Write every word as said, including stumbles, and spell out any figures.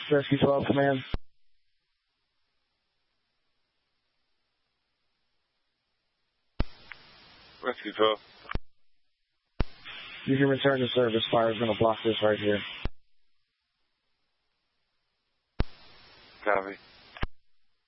Rescue twelve, command. Rescue twelve. You can return to service. Fire's going to block this right here. Copy.